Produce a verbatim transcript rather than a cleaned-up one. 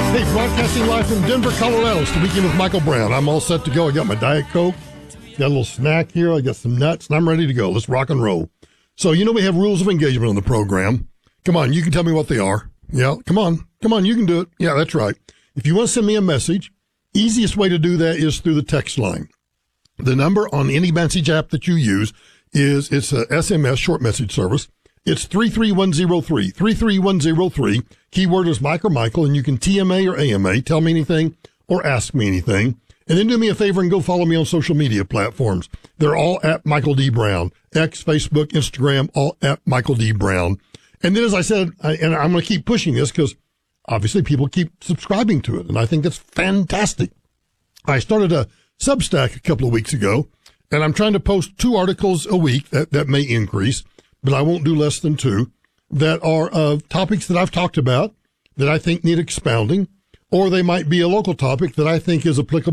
Hey, broadcasting live from Denver, Colorado. It's the Weekend with Michael Brown. I'm all set to go. I got my Diet Coke, got a little snack here, I got some nuts, and I'm ready to go. Let's rock and roll. So, you know we have rules of engagement on the program. Come on, you can tell me what they are. Yeah, come on. Come on, you can do it. Yeah, that's right. If you want to send me a message, easiest way to do that is through the text line. The number on any message app that you use is, it's a S M S, short message service. It's three three one zero three, three three one zero three. Keyword is Mike or Michael, and you can T M A or A M A, tell me anything or ask me anything. And then do me a favor and go follow me on social media platforms. They're all at Michael D. Brown. X, Facebook, Instagram, all at Michael D. Brown. And then, as I said, I, and I'm going to keep pushing this because obviously people keep subscribing to it, and I think that's fantastic. I started a Substack a couple of weeks ago, and I'm trying to post two articles a week. That, that may increase, but I won't do less than two, that are of topics that I've talked about that I think need expounding, or they might be a local topic that I think is applicable